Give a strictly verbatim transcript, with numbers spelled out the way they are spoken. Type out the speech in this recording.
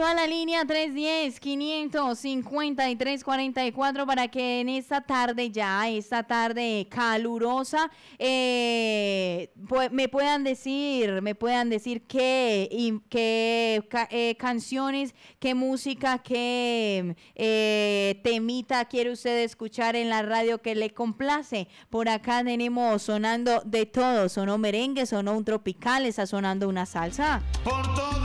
A la línea tres diez, quinientos cincuenta y tres cuarenta y cuatro para que en esta tarde ya, esta tarde calurosa, eh, pues, me puedan decir, me puedan decir qué, y, qué ca, eh, canciones, qué música, qué eh, temita quiere usted escuchar en la radio que le complace. Por acá tenemos sonando de todo, sonó merengue, sonó un tropical, está sonando una salsa. Por todo.